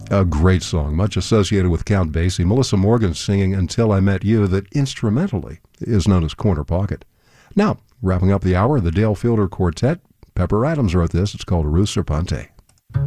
A great song, much associated with Count Basie. Melissa Morgan singing Until I Met You, that instrumentally is known as Corner Pocket. Now, wrapping up the hour, the Dale Fielder Quartet. Pepper Adams wrote this. It's called Ruth Serpente.